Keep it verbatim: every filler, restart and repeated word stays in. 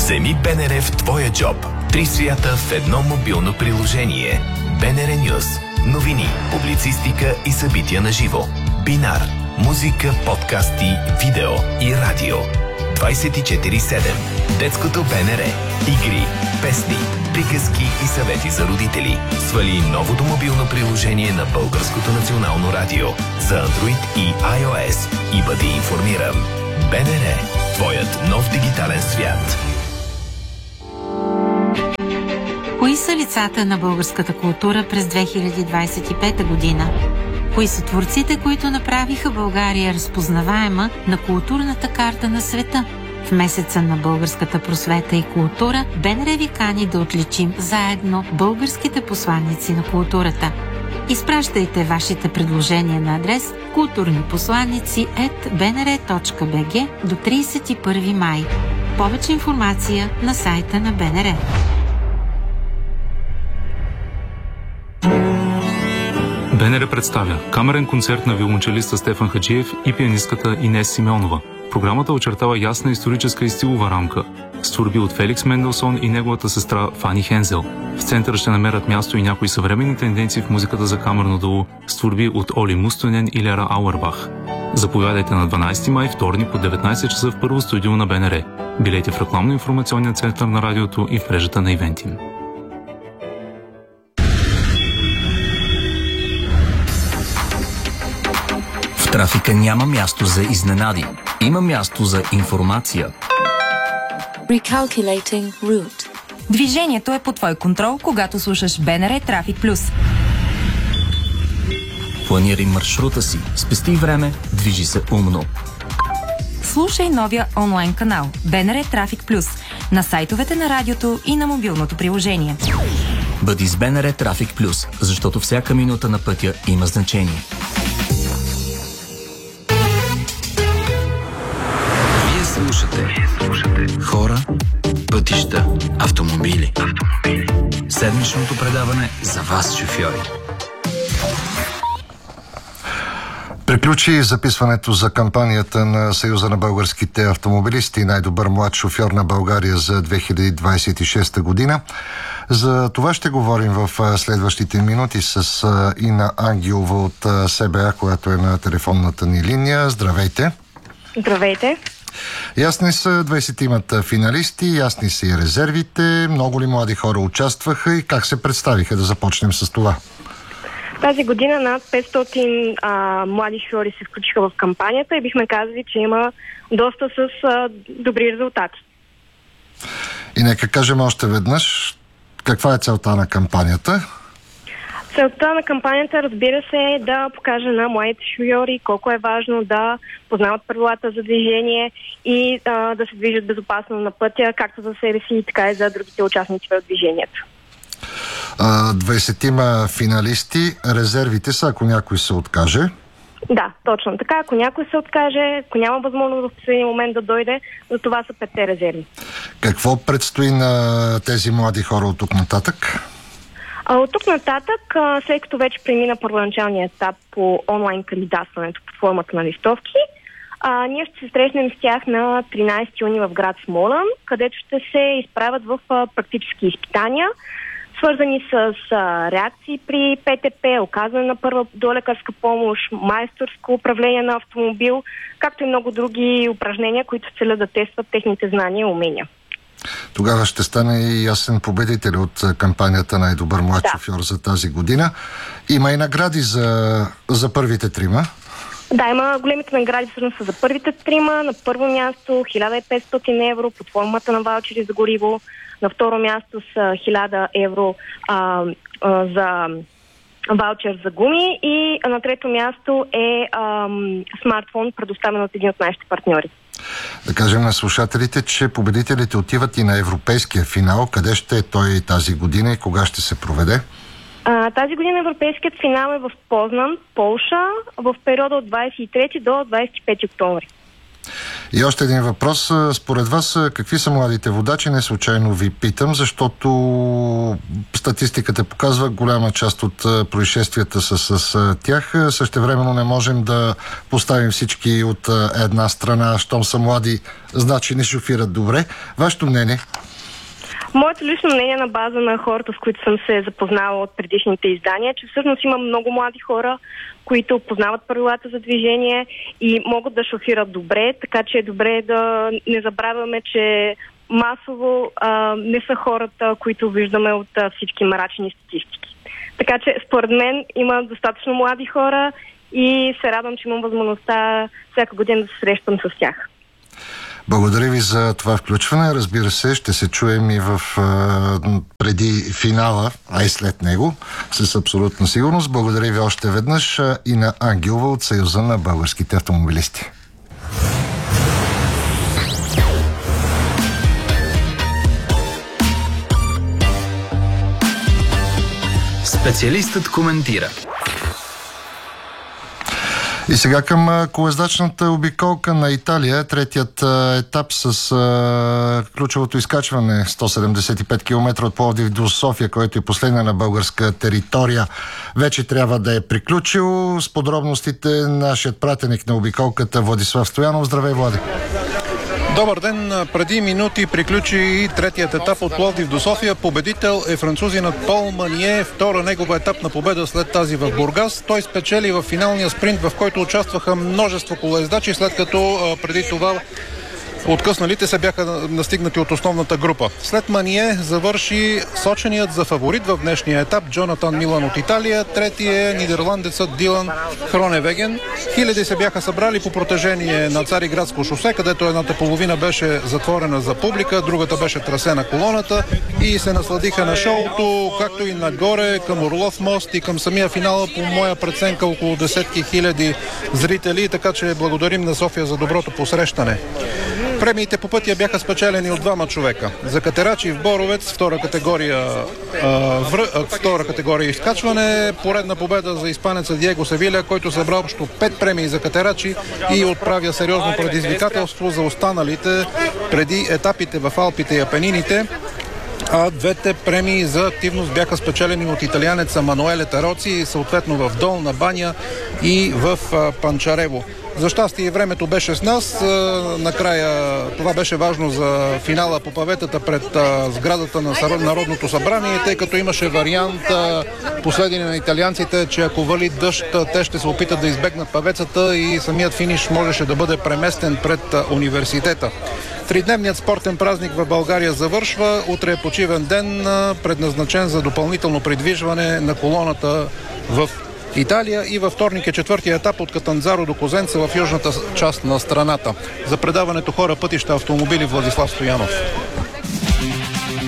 Вземи БНР в твоя джоб. Три свята в едно мобилно приложение. БНР Нюз. Новини, публицистика и събития на живо. Бинар. Музика, подкасти, видео и радио. двайсет и четири седем. Детското БНР. Игри, песни, приказки и съвети за родители. Свали новото мобилно приложение на Българското национално радио за Android и iOS и бъди информиран. БНР. Твоят нов дигитален свят. Кои са лицата на българската култура през две хиляди двайсет и пета година? Кои са творците, които направиха България разпознаваема на културната карта на света? В месеца на българската просвета и култура БНР ви кани да отличим заедно българските посланици на културата. Изпращайте вашите предложения на адрес културнипосланици ет би ен ар точка би джи до трийсет и първи май. Повече информация на сайта на БНР. БНР представя камерен концерт на виолончелиста Стефан Хаджиев и пианистката Инес Симеонова. Програмата очертава ясна историческа и стилова рамка с творби от Феликс Менделсон и неговата сестра Фани Хензел. В центъра ще намерят място и някои съвременни тенденции в музиката за камерно дуо с творби от Оли Мустонен и Лера Ауербах. Заповядайте на дванайсети май, вторник, по деветнайсет часа в първо студио на БНР. Билети в рекламно-информационния център на радиото и в мрежата на Ивентим. В трафика няма място за изненади. Има място за информация. Recalculating route. Движението е под твой контрол, когато слушаш БНР Трафик Плюс. Планирай маршрута си, спести време, движи се умно. Слушай новия онлайн канал БНР Трафик Плюс на сайтовете на радиото и на мобилното приложение. Бъди с БНР Трафик Плюс, защото всяка минута на пътя има значение. Слушате. Слушате. Хора, пътища, автомобили. автомобили. Седмичното предаване за вас, шофьори. Приключи записването за кампанията на Съюза на българските автомобилисти «Най-добър млад шофьор на България» за две хиляди двайсет и шеста година. За това ще говорим в следващите минути с Ина Ангелова от СБА, която е на телефонната ни линия. Здравейте! Здравейте! Ясни са двайсетимата финалисти, ясни са и резервите. Много ли млади хора участваха и как се представиха? Да започнем с това. Тази година над петстотин а, млади шофьори се включиха в кампанията и бихме казали, че има доста с а, добри резултати. И нека кажем още веднъж, каква е целта на кампанията? Целта на кампанията, разбира се, е да покаже на младите шофьори колко е важно да познават правилата за движение и а, да се движат безопасно на пътя, както за себе си, така и за другите участници в движението. двайсетима финалисти, резервите са, ако някой се откаже. Да, точно така. Ако някой се откаже, ако няма възможност в последния момент да дойде, за това са петте резерви. Какво предстои на тези млади хора от тук нататък? А от тук нататък, след като вече премина първоначалния етап по онлайн кандидатстването под формата на листовки, а, ние ще се срещнем с тях на тринайсети юни в град Смолян, където ще се изправят в а, практически изпитания, свързани с а, реакции при ПТП, оказване на първа долекарска помощ, майсторско управление на автомобил, както и много други упражнения, които целят да тестват техните знания и умения. Тогава ще стане и ясен победител от кампанията «Най-добър млад да. шофьор» за тази година. Има и награди за, за първите трима. Да, има големите награди всъщност за първите трима. На първо място хиляда и петстотин евро под формата на ваучери за гориво. На второ място са хиляда евро а, а, за ваучер за гуми. И на трето място е а, смартфон, предоставен от един от нашите партньори. Да кажем на слушателите, че победителите отиват и на европейския финал. Къде ще е той тази година и кога ще се проведе? А, тази година европейският финал е в Познан, Полша, в периода от двайсет и трети до двайсет и пети октомври. И още един въпрос. Според вас, какви са младите водачи? Не случайно ви питам, защото статистиката показва голяма част от происшествията са с тях. Същевременно не можем да поставим всички от една страна, щом са млади, значи не шофират добре. Вашето мнение? Моето лично мнение на база на хората, с които съм се запознала от предишните издания, че всъщност има много млади хора, които познават правилата за движение и могат да шофират добре, така че е добре да не забравяме, че масово а, не са хората, които виждаме от а, всички мрачни статистики. Така че според мен има достатъчно млади хора и се радвам, че имам възможността всяка година да се срещам с тях. Благодаря ви за това включване. Разбира се, ще се чуем и в а, преди финала, а и след него, с абсолютна сигурност. Благодаря ви още веднъж а, и на Ангелова от Съюза на българските автомобилисти. Специалистът коментира. И сега към колездачната обиколка на Италия. Третият етап с а, ключовото изкачване сто седемдесет и пет километра от Пловдив до София, който е последна на българска територия, вече трябва да е приключил. С подробностите нашият пратеник на обиколката Владислав Стоянов. Здравей, Влади! Добър ден! Преди минути приключи и третият етап от Пловдив до София. Победител е французинът Пол Манье. Втора негова етапна победа след тази в Бургас. Той спечели в финалния спринт, в който участваха множество колездачи, след като преди това откъсналите се бяха настигнати от основната група. След Манье завърши соченият за фаворит в днешния етап Джонатан Милан от Италия. Трети е нидерландецът Дилан Хроневеген. Хиляди се бяха събрали по протежение на Цариградско шосе, където едната половина беше затворена за публика, другата беше трасе на колоната и се насладиха на шоуто, както и нагоре към Орлов мост и към самия финал, по моя преценка около десетки хиляди зрители, така че благодарим на София за доброто посрещане. Премиите по пътя бяха спечелени от двама човека. За катерачи в Боровец, втора категория, а, вър, а, втора категория изкачване, поредна победа за испанеца Диего Севиля, който събра общо пет премии за катерачи и отправя сериозно предизвикателство за останалите преди етапите в Алпите и Апенините. А двете премии за активност бяха спечелени от италианеца Мануеле Тароци, съответно в Долна Баня и в а, Панчарево. За щастие времето беше с нас. Накрая това беше важно за финала по паветата пред сградата на Народното събрание, тъй като имаше вариант последни на италианците, че ако вали дъжд, те ще се опитат да избегнат павецата и самият финиш можеше да бъде преместен пред университета. Тридневният спортен празник в България завършва. Утре е почивен ден, предназначен за допълнително придвижване на колоната в Италия, и във вторник е четвъртия етап от Катанзаро до Козенца в южната част на страната. За предаването Хора, пътища, автомобили, Владислав Стоянов.